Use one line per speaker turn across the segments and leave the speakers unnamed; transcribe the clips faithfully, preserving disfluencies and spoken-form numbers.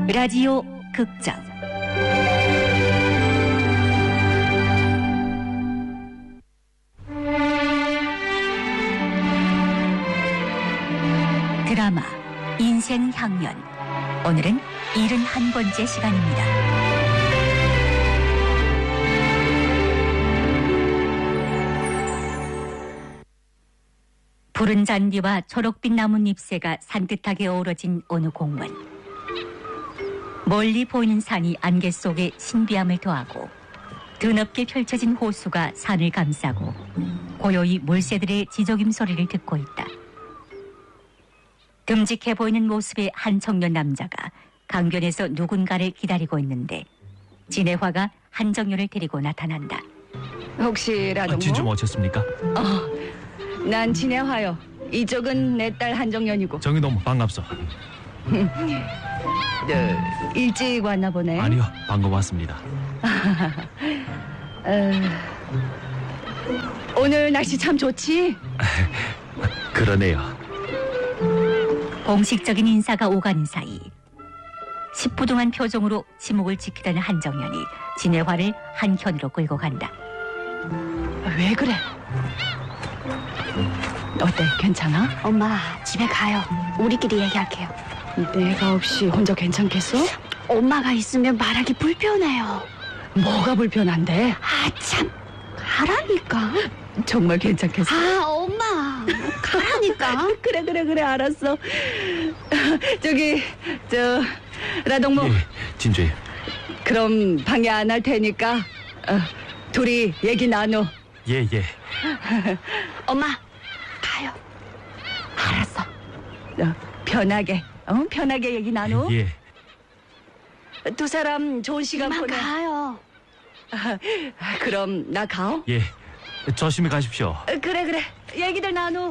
라디오 극장 드라마 인생향연. 오늘은 일흔한 번째 시간입니다. 푸른 잔디와 초록빛 나뭇잎새가 산뜻하게 어우러진 어느 공원. 멀리 보이는 산이 안개 속에 신비함을 더하고 드넓게 펼쳐진 호수가 산을 감싸고 고요히 물새들의 지저귀 소리를 듣고 있다. 듬직해 보이는 모습의 한 청년 남자가 강변에서 누군가를 기다리고 있는데 진혜화가 한정연을 데리고 나타난다.
혹시 라동무?
아, 진주 오셨습니까?
어, 난 진혜화요. 이쪽은 내 딸 한정연이고.
정이 너무 반갑소.
어, 일찍 왔나 보네.
아니요, 방금 왔습니다.
어, 오늘 날씨 참 좋지?
그러네요.
공식적인 인사가 오가는 사이 시푸둥한 표정으로 지목을 지키던 한정연이 진혜화를 한켠으로 끌고 간다.
왜 그래? 어때? 괜찮아?
엄마, 집에 가요. 우리끼리 얘기할게요.
내가 없이 혼자 괜찮겠어?
엄마가 있으면 말하기 불편해요.
뭐가 불편한데?
아, 참. 가라니까.
정말 괜찮겠어?
아, 엄마. 가라니까.
그래 그래 그래 알았어. 저기 저 라동무.
예, 진주예요.
그럼 방해 안 할 테니까 어, 둘이 얘기 나눠.
예, 예.
엄마, 가요.
알았어. 어, 편하게, 어? 편하게 얘기 나눠.
예.
두 사람 좋은 시간
그만
보내.
가요.
아, 그럼 나 가오.
예. 조심히 가십시오.
어, 그래 그래. 얘기들 나눠.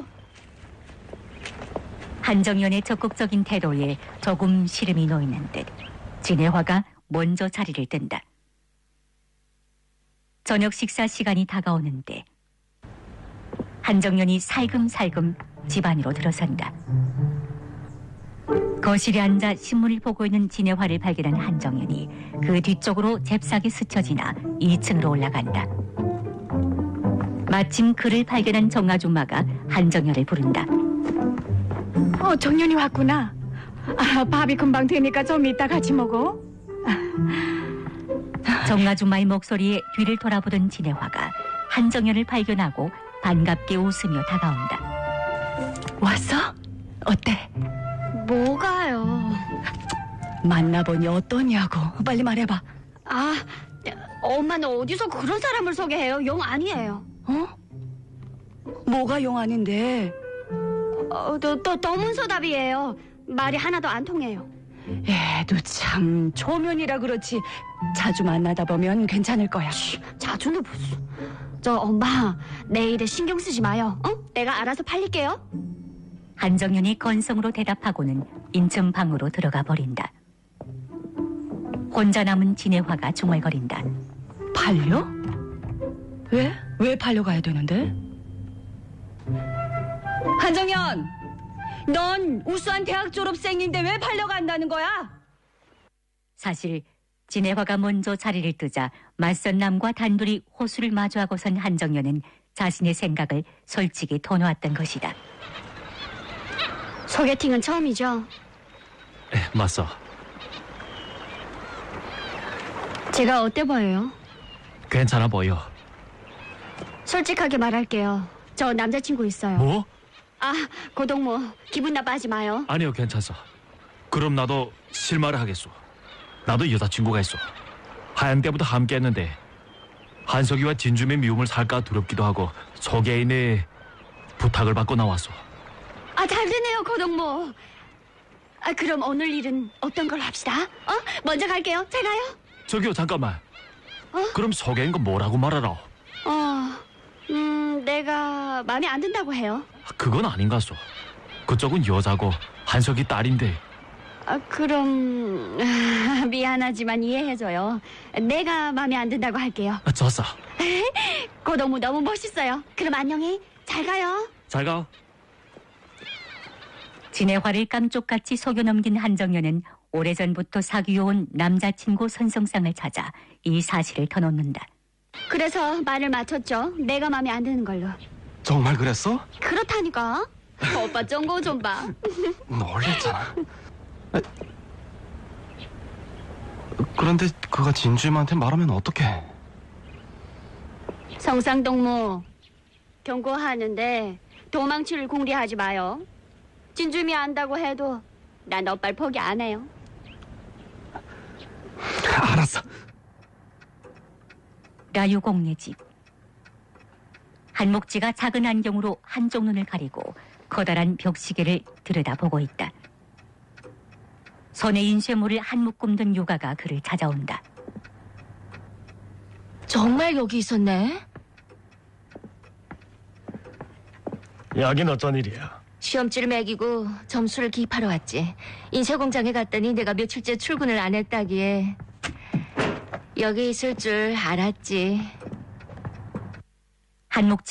한정연의 적극적인 태도에 조금 시름이 놓이는 듯 진혜화가 먼저 자리를 뜬다. 저녁 식사 시간이 다가오는데 한정연이 살금살금 집 안으로 들어선다. 거실에 앉아 신문을 보고 있는 진혜화를 발견한 한정연이 그 뒤쪽으로 잽싸게 스쳐 지나 이 층으로 올라간다. 마침 그를 발견한 정아줌마가 한정연을 부른다.
어, 정연이 왔구나. 아, 밥이 금방 되니까 좀 이따 같이 먹어.
정아줌마의 목소리에 뒤를 돌아보던 진혜화가 한정연을 발견하고 반갑게 웃으며 다가온다.
왔어? 어때?
뭐가요?
만나보니 어떠냐고. 빨리 말해봐.
아, 엄마는 어디서 그런 사람을 소개해요? 영 아니에요.
어? 뭐가 용 아닌데?
어, 또, 또 떠문서답이에요. 말이 하나도 안 통해요.
애도 참 초면이라 그렇지 자주 만나다 보면 괜찮을 거야.
자주는 무슨. 저 엄마, 내 일에 신경 쓰지 마요. 어? 내가 알아서 팔릴게요.
한정연이 건성으로 대답하고는 인천 방으로 들어가 버린다. 혼자 남은 진혜화가 중얼거린다.
팔려? 왜? 왜 팔려가야 되는데? 한정연! 넌 우수한 대학 졸업생인데 왜 팔려간다는 거야?
사실 진혜화가 먼저 자리를 뜨자 맞선 남과 단둘이 호수를 마주하고선 한정연은 자신의 생각을 솔직히 터놓았던 것이다.
소개팅은 처음이죠?
에, 맞소.
제가 어때 보여요?
괜찮아 보여.
솔직하게 말할게요. 저 남자친구 있어요.
뭐?
아, 고동무, 기분 나빠하지 마요.
아니요, 괜찮소. 그럼 나도 실말을 하겠소. 나도 여자친구가 있어. 하얀 때부터 함께 했는데 한석이와 진주의 미움을 살까 두렵기도 하고 소개인의 부탁을 받고 나왔소.
아, 잘 되네요, 고동무. 아, 그럼 오늘 일은 어떤 걸로 합시다? 어? 먼저 갈게요. 잘 가요.
저기요, 잠깐만.
어?
그럼 소개인 거 뭐라고 말하라?
어, 음, 내가 마음에 안 든다고 해요.
그건 아닌가소. 그쪽은 여자고 한석이 딸인데.
아, 그럼 미안하지만 이해해줘요. 내가 마음에 안 든다고 할게요.
아, 졌어.
고동무 너무 멋있어요. 그럼 안녕히 잘 가요.
잘 가.
진애화를 깜쪽같이 속여넘긴 한정연은 오래전부터 사귀어온 남자친구 선성상을 찾아 이 사실을 터놓는다.
그래서 말을 맞췄죠. 내가 마음에 안 드는 걸로.
정말 그랬어?
그렇다니까. 오빠 쫑고 좀 봐.
놀랬잖아. 아, 그런데 그가 진주임한테 말하면 어떡해?
성상동무 경고하는데 도망칠 궁리하지 마요. 진주임이 안다고 해도 난 너빨 포기 안 해요.
알았어.
라유공네 집. 한목지가 작은 안경으로 한쪽 눈을 가리고 커다란 벽시계를 들여다보고 있다. 손에 인쇄물을 한 묶음 든 요가가 그를 찾아온다.
정말 여기 있었네.
여긴 어쩐 일이야?
시험지를 매기고 점수를 기입하러 왔지. 인쇄공장에 갔더니 내가 며칠째 출근을 안 했다기에 여기 있을 줄 알았지.
한목